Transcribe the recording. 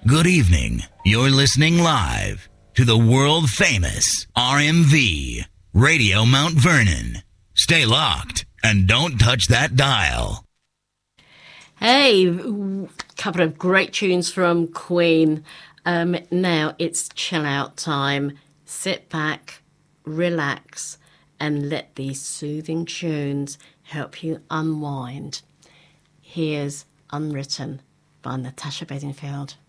Good evening. You're listening live to the world famous RMV Radio Mount Vernon. Stay locked and don't touch that dial. Hey, couple of great tunes from Queen. Now it's chill out time. Sit back, relax, and let these soothing tunes help you unwind. Here's Unwritten by Natasha Bedingfield.